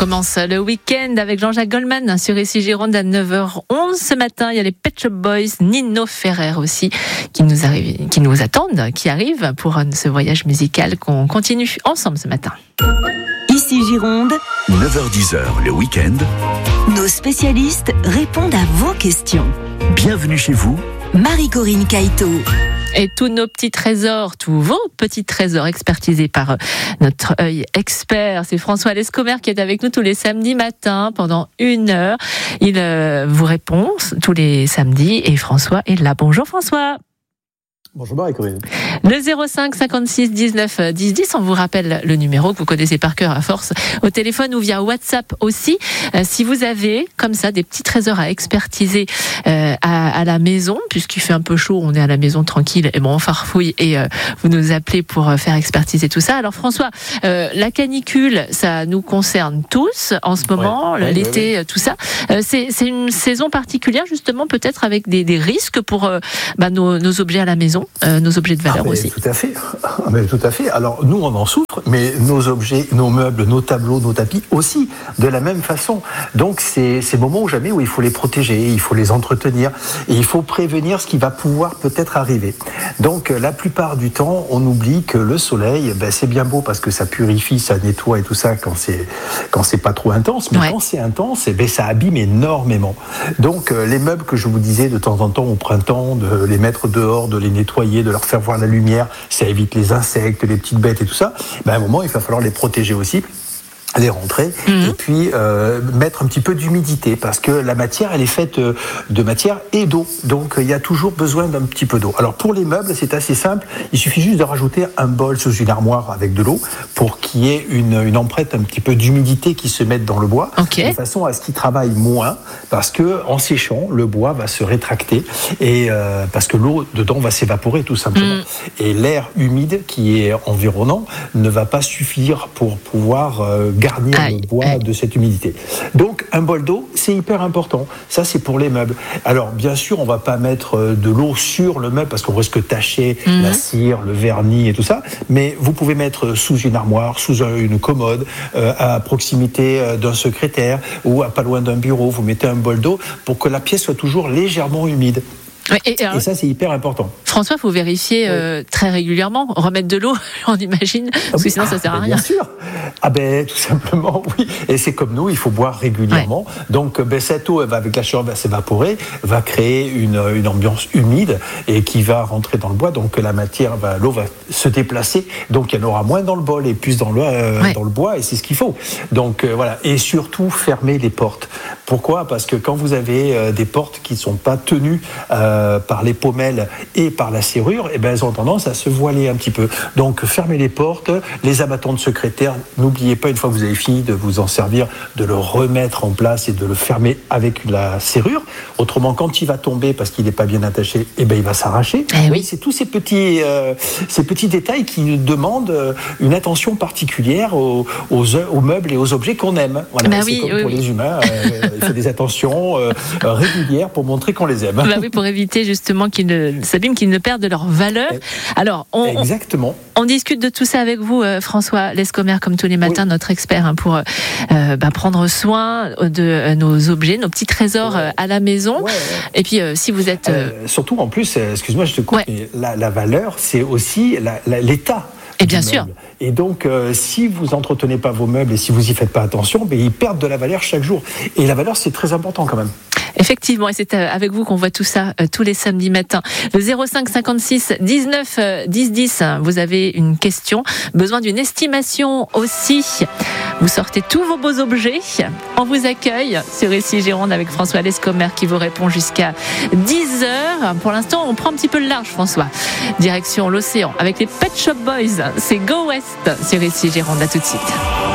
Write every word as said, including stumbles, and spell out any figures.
commence le week-end avec Jean-Jacques Goldman sur Ici Gironde à neuf heures onze. Ce matin, il y a les Pet Shop Boys, Nino Ferrer aussi, qui nous, arrivent, qui nous attendent, qui arrivent pour ce voyage musical qu'on continue ensemble ce matin. Ici Gironde, neuf heures dix, le week-end. Nos spécialistes répondent à vos questions. Bienvenue chez vous, Marie-Corinne Caïto. Et tous nos petits trésors, tous vos petits trésors expertisés par notre œil expert, c'est François Lescomer qui est avec nous tous les samedis matins pendant une heure. Il euh, vous répond tous les samedis et François est là. Bonjour François. Bonjour Marie-Corinne. Le zéro cinq cinquante-six dix-neuf dix dix, on vous rappelle le numéro que vous connaissez par cœur à force au téléphone ou via WhatsApp aussi. Euh, si vous avez comme ça des petits trésors à expertiser euh, à, à la maison, puisqu'il fait un peu chaud, on est à la maison tranquille, et bon on farfouille et euh, vous nous appelez pour faire expertiser tout ça. Alors François, euh, la canicule, ça nous concerne tous en ce moment, ouais, ouais, l'été, ouais, ouais. tout ça. Euh, c'est, c'est une saison particulière justement, peut-être avec des, des risques pour euh, bah, nos, nos objets à la maison. Euh, nos objets de valeur ah, aussi. Tout à fait. Ah, mais tout à fait. Alors nous on en souffre, mais nos objets, nos meubles, nos tableaux, nos tapis aussi, de la même façon. Donc c'est ces moments ou jamais où il faut les protéger, il faut les entretenir et il faut prévenir ce qui va pouvoir peut-être arriver. Donc la plupart du temps, on oublie que le soleil, ben, c'est bien beau parce que ça purifie, ça nettoie et tout ça quand c'est quand c'est pas trop intense, mais ouais. quand c'est intense, ben, ça abîme énormément. Donc les meubles que je vous disais de temps en temps au printemps, de les mettre dehors, de les nettoyer, de leur faire voir la lumière, ça évite les insectes, les petites bêtes et tout ça, ben à un moment il va falloir les protéger aussi, les rentrer, mmh. et puis euh, mettre un petit peu d'humidité, parce que la matière elle est faite de matière et d'eau, donc il y a toujours besoin d'un petit peu d'eau. Alors pour les meubles c'est assez simple, il suffit juste de rajouter un bol sous une armoire avec de l'eau pour qu'il y ait une, une empreinte un petit peu d'humidité qui se mette dans le bois, okay. de façon à ce qu'il travaille moins, parce que en séchant le bois va se rétracter et euh, parce que l'eau dedans va s'évaporer tout simplement, mmh. et l'air humide qui est environnant ne va pas suffire pour pouvoir euh, garnir aïe, le bois aïe. de cette humidité. Donc un bol d'eau, c'est hyper important. Ça, c'est pour les meubles. Alors bien sûr, on va pas mettre de l'eau sur le meuble parce qu'on risque de tacher mmh. la cire, le vernis et tout ça. Mais vous pouvez mettre sous une armoire, sous une commode, euh, à proximité d'un secrétaire ou à pas loin d'un bureau. Vous mettez un bol d'eau pour que la pièce soit toujours légèrement humide. Et, et, et ça, c'est hyper important. François, il faut vérifier euh, oui. très régulièrement, remettre de l'eau, on imagine, parce que sinon ça ne sert à rien. Bien sûr. Ah ben, tout simplement, oui. Et c'est comme nous, il faut boire régulièrement. Ouais. Donc, ben, cette eau, elle va, avec la chaleur, va s'évaporer, va créer une, une ambiance humide et qui va rentrer dans le bois. Donc, la matière, va, l'eau va se déplacer. Donc, il y en aura moins dans le bol et plus dans le, euh, ouais. dans le bois. Et c'est ce qu'il faut. Donc, euh, voilà. Et surtout, fermer les portes. Pourquoi ? Parce que quand vous avez euh, des portes qui ne sont pas tenues euh, par les pommelles et par la serrure, eh ben, elles ont tendance à se voiler un petit peu. Donc, fermez les portes, les abattants de secrétaire, n'oubliez pas, une fois que vous avez fini de vous en servir, de le remettre en place et de le fermer avec la serrure. Autrement, quand il va tomber parce qu'il n'est pas bien attaché, eh ben, il va s'arracher. Eh oui. C'est tous ces petits, euh, ces petits détails qui demandent une attention particulière aux, aux, aux meubles et aux objets qu'on aime. Voilà, bah c'est oui, comme oui, pour oui. les humains, euh, il faut des attentions euh, régulières pour montrer qu'on les aime. Bah oui, pour éviter justement qu'ils ne s'abîment, qu'ils ne perdent leur valeur. Alors, on, Exactement. On, on discute de tout ça avec vous, euh, François Lescomer, comme tous les matins, oui. notre expert, hein, pour euh, bah, prendre soin de euh, nos objets, nos petits trésors ouais. euh, à la maison. Ouais, ouais. Et puis, euh, si vous êtes... Euh... Euh, surtout, en plus, euh, excuse-moi, je te coupe, ouais. mais la, la valeur, c'est aussi la, la, l'état. Et bien sûr. Et donc, euh, si vous entretenez pas vos meubles et si vous y faites pas attention, ben, ils perdent de la valeur chaque jour. Et la valeur, c'est très important quand même. Effectivement, et c'est avec vous qu'on voit tout ça euh, tous les samedis matins. Le zéro cinq cinquante-six dix-neuf dix dix, vous avez une question, besoin d'une estimation aussi. Vous sortez tous vos beaux objets. On vous accueille sur Ici Gironde avec François Lescomer qui vous répond jusqu'à dix heures. Pour l'instant, on prend un petit peu le large, François. Direction l'océan avec les Pet Shop Boys. C'est Go West sur Ici Gironde. À tout de suite.